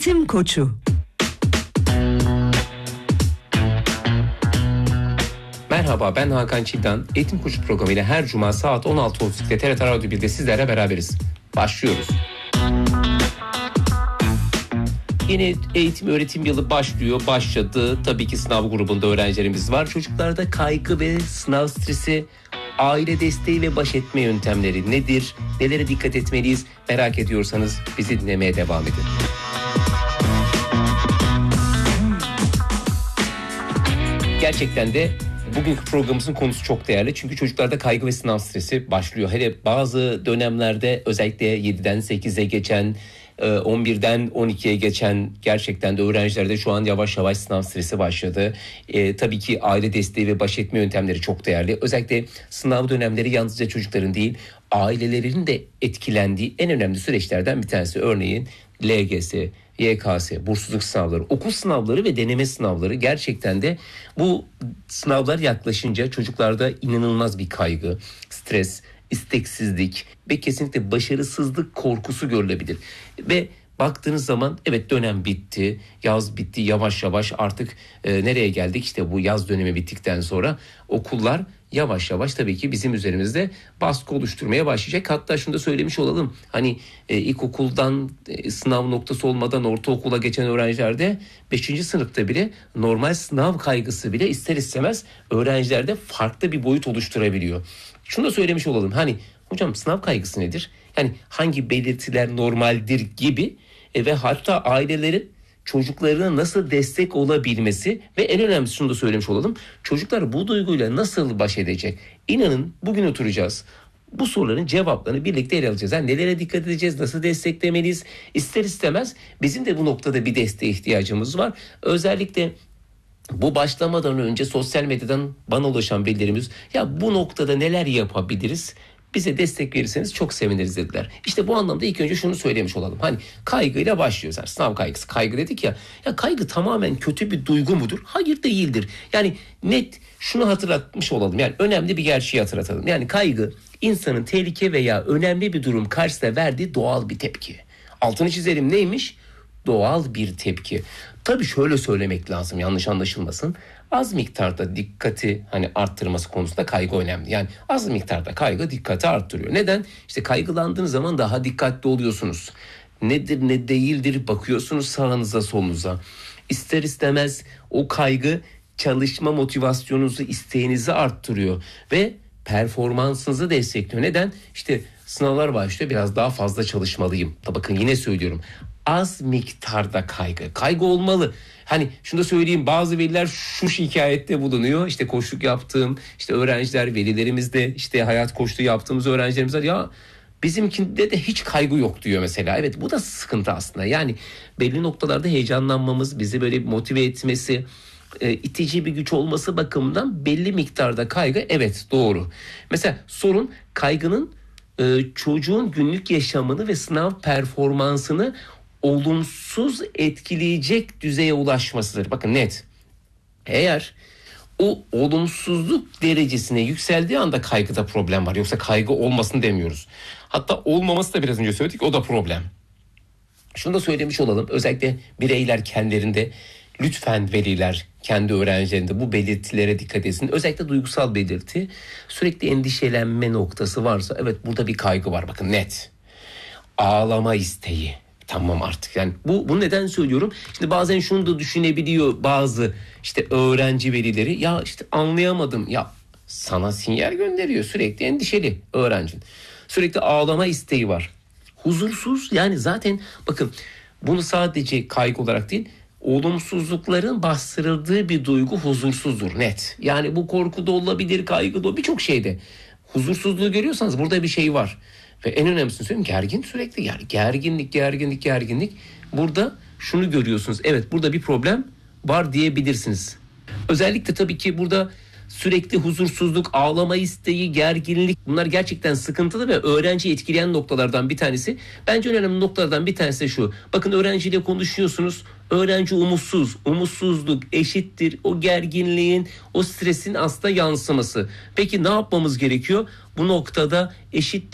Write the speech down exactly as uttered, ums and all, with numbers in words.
Eğitim Koçu. Merhaba, ben Hakan Çiğdan. Eğitim Koçu programıyla her cuma saat on altı otuz ikide T R T Radyo birde sizlerle beraberiz. Başlıyoruz. Yeni eğitim öğretim yılı başlıyor, başladı. Tabii ki sınav grubunda öğrencilerimiz var. Çocuklarda kaygı ve sınav stresi, aile desteği ve baş etme yöntemleri nedir? Nelere dikkat etmeliyiz? Merak ediyorsanız bizi dinlemeye devam edin. Gerçekten de bugünkü programımızın konusu çok değerli. Çünkü çocuklarda kaygı ve sınav stresi başlıyor. Hele bazı dönemlerde özellikle yediden sekize geçen, on birden on ikiye geçen gerçekten de öğrencilerde şu an yavaş yavaş sınav stresi başladı. E, tabii ki aile desteği ve baş etme yöntemleri çok değerli. Özellikle sınav dönemleri yalnızca çocukların değil, ailelerin de etkilendiği en önemli süreçlerden bir tanesi. Örneğin L G S, Y K S, bursluluk sınavları, okul sınavları ve deneme sınavları. Gerçekten de bu sınavlar yaklaşınca çocuklarda inanılmaz bir kaygı, stres, isteksizlik ve kesinlikle başarısızlık korkusu görülebilir. Ve baktığınız zaman evet, dönem bitti, yaz bitti, yavaş yavaş artık e, nereye geldik? İşte bu yaz dönemi bittikten sonra okullar yavaş yavaş tabii ki bizim üzerimizde baskı oluşturmaya başlayacak. Hatta şunu da söylemiş olalım. Hani e, ilkokuldan e, sınav noktası olmadan ortaokula geçen öğrencilerde beşinci sınıfta bile normal sınav kaygısı bile ister istemez öğrencilerde farklı bir boyut oluşturabiliyor. Şunu da söylemiş olalım. Hani hocam sınav kaygısı nedir? Yani hangi belirtiler normaldir gibi e, ve hatta ailelerin çocuklarına nasıl destek olabilmesi ve en önemlisi şunu da söylemiş olalım. Çocuklar bu duyguyla nasıl baş edecek? İnanın bugün oturacağız. Bu soruların cevaplarını birlikte ele alacağız. Yani nelere dikkat edeceğiz? Nasıl desteklemeliyiz? İster istemez bizim de bu noktada bir desteğe ihtiyacımız var. Özellikle bu başlamadan önce sosyal medyadan bana ulaşan velilerimiz ya bu noktada neler yapabiliriz? Bize destek verirseniz çok seviniriz dediler. İşte bu anlamda ilk önce şunu söylemiş olalım. Hani kaygıyla başlıyoruz. Yani sınav kaygısı. Kaygı dedik ya. Ya kaygı tamamen kötü bir duygu mudur? Hayır, değildir. Yani net şunu hatırlatmış olalım. Yani önemli bir gerçeği hatırlatalım. Yani kaygı insanın tehlike veya önemli bir durum karşısında verdiği doğal bir tepki. Altını çizelim, neymiş? Doğal bir tepki. Tabii şöyle söylemek lazım, yanlış anlaşılmasın. Az miktarda dikkati hani arttırması konusunda kaygı önemli. Yani az miktarda kaygı dikkati arttırıyor. Neden? İşte kaygılandığınız zaman daha dikkatli oluyorsunuz. Nedir ne değildir bakıyorsunuz sağınıza solunuza. İster istemez o kaygı çalışma motivasyonunuzu, isteğinizi arttırıyor ve performansınızı destekliyor. Neden? İşte sınavlar başlıyor, biraz daha fazla çalışmalıyım. Da bakın yine söylüyorum. Az miktarda kaygı. Kaygı olmalı. Hani şunu da söyleyeyim, bazı veliler şu şikayette bulunuyor. İşte koçluk yaptığım işte öğrenciler, velilerimiz de işte hayat koçluğu yaptığımız öğrencilerimiz var. Ya bizimkinde de hiç kaygı yok diyor mesela. Evet, bu da sıkıntı aslında. Yani belli noktalarda heyecanlanmamız, bizi böyle motive etmesi, e, itici bir güç olması bakımından belli miktarda kaygı, evet, doğru. Mesela sorun kaygının e, çocuğun günlük yaşamını ve sınav performansını olumsuz etkileyecek düzeye ulaşmasıdır. Bakın net. Eğer o olumsuzluk derecesine yükseldiği anda kaygıda problem var. Yoksa kaygı olmasın demiyoruz. Hatta olmaması da biraz önce söyledik, o da problem. Şunu da söylemiş olalım. Özellikle bireyler kendilerinde, lütfen veliler kendi öğrencilerinde bu belirtilere dikkat etsin. Özellikle duygusal belirti, sürekli endişelenme noktası varsa evet, burada bir kaygı var. Bakın net. Ağlama isteği. Tamam artık, yani bu bunu neden söylüyorum? Şimdi bazen şunu da düşünebiliyor bazı işte öğrenci velileri, ya işte anlayamadım, ya sana sinyal gönderiyor, sürekli endişeli öğrencin. Sürekli ağlama isteği var. Huzursuz, yani zaten bakın bunu sadece kaygı olarak değil, olumsuzlukların bastırıldığı bir duygu huzursuzdur, net. Yani bu korku da olabilir, kaygı da, birçok şeyde. Huzursuzluğu görüyorsanız burada bir şey var. Ve en önemlisini söyleyeyim, gergin, sürekli yani gerginlik, gerginlik, gerginlik. Burada şunu görüyorsunuz, evet burada bir problem var diyebilirsiniz. Özellikle tabii ki burada sürekli huzursuzluk, ağlama isteği, gerginlik, bunlar gerçekten sıkıntılı ve öğrenciyi etkileyen noktalardan bir tanesi. Bence önemli noktalardan bir tanesi de şu. Bakın öğrenciyle konuşuyorsunuz. Öğrenci umutsuz. Umutsuzluk eşittir o gerginliğin, o stresin aslında yansıması. Peki ne yapmamız gerekiyor? Bu noktada eşit